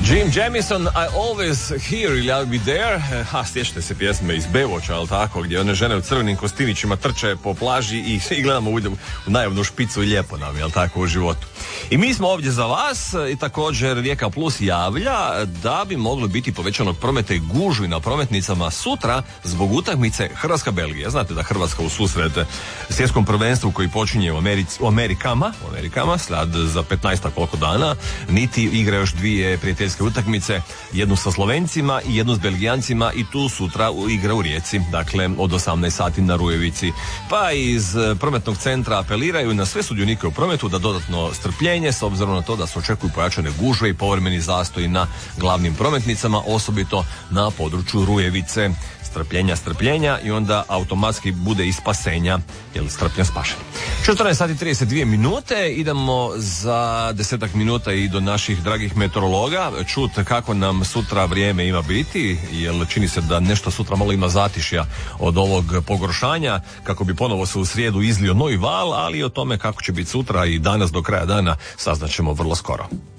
Jim Jamison, I always here ili I'll be there. Sjećate se pjesme iz Bevoća, ali tako, gdje one žene u crvenim kostimićima trče po plaži i gledamo u najavnu špicu i lijepo nam, jel tako, u životu. I mi smo ovdje za vas i također Rijeka Plus javlja da bi moglo biti povećanog prometa i gužvi na prometnicama sutra zbog utakmice Hrvatska-Belgija. Znate da Hrvatska u susret svjetskom prvenstvu koji počinje u Amerikama, sad za 15 koliko dana, niti igra još dvije prijateljske utakmice, jednu sa Slovencima i jednu s Belgijancima, i tu sutra igra u Rijeci, dakle od 18 sati na Rujevici. Pa iz prometnog centra apeliraju na sve sudionike u prometu da dodatno strpljenje, s obzirom na to da se očekuju pojačane gužve i povremeni zastoji na glavnim prometnicama, osobito na području Rujevice. Strpljenja i onda automatski bude i spasenja, jer strpljen spašen. 14 sati 32 minute, idemo za 10 minuta i do naših dragih meteorologa, čut kako nam sutra vrijeme ima biti, jer čini se da nešto sutra malo ima zatišja od ovog pogoršanja, kako bi ponovo se u srijedu izlio novi val, ali o tome kako će biti sutra i danas do kraja dana saznaćemo vrlo skoro.